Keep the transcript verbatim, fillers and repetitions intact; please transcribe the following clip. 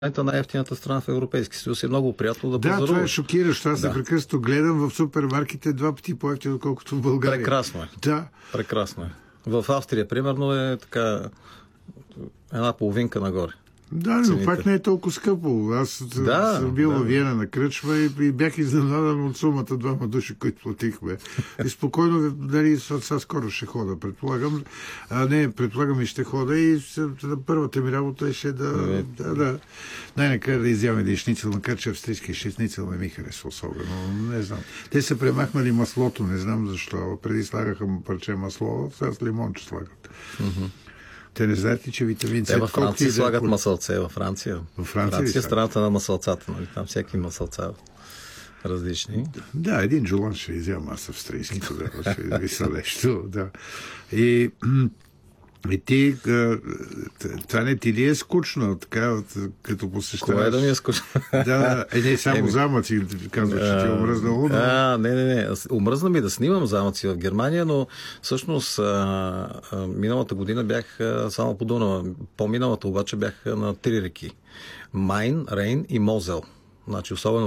Ето най-ефтината страна в Европейски съюз. Е много приятно да пазаруваш. Да, това е шокиращо. Аз да. непрекъснато гледам в супермаркетите два пъти по-ефтино, отколкото в България. Прекрасно е. Да. Прекрасно е. В Австрия, примерно, е така една половинка нагоре. Да, но цените. Пак не е толкова скъпо. Аз да, съм бил да. в Виена на кръчма и, и бях изненадан от сумата двама души, които платихме. И спокойно, нали, сега скоро ще хода, предполагам. А не, предполагам и ще хода и първата ми работа е ще да... да, да най-накрая да изявам един шницел, макар че австрийски шницел не ми харесва особено. Не знам. Те са премахнали маслото, не знам защо. Преди слагаха парче масло, сега с лимонче слагат. Mm-hmm. Те не знаете, че витамин С... Те във Франция да слагат масълце. Във Франция. Във Франция, Франция е страната на масълцата. Нали? Там всеки масълца различни. Да, един джулан ще изям аз австрийски тогава. Ще измисля нещо. Да. И, и ти... Това не ти ли е скучно, така, като посещаваш? Кое е да ми е скучно? Да, е, не само е, замъци, казваш, че ти е омръзнало. Но... А, не, не, не. Омръзна ми да снимам замъци в Германия, но всъщност а, а, миналата година бях а, само по Дунава. По-миналата обаче бях на три реки. Майн, Рейн и Мозел. Значи, особено